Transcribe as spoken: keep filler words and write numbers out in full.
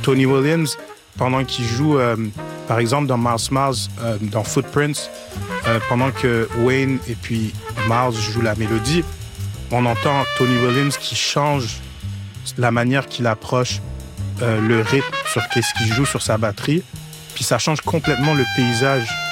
Tony Williams, pendant qu'il joue, euh, par exemple, dans Miles Miles, euh, dans Footprints, euh, pendant que Wayne et puis Miles jouent la mélodie, on entend Tony Williams qui change la manière qu'il approche euh, le rythme sur qu'est-ce qu'il joue sur sa batterie, puis ça change complètement le paysage